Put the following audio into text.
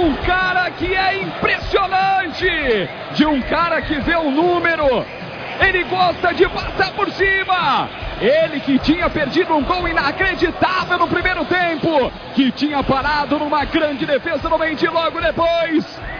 um cara que é impressionante, de um cara que vê um número, ele gosta de passar por cima. Ele que tinha perdido um gol inacreditável no primeiro tempo, que tinha parado numa grande defesa no Mendy logo depois.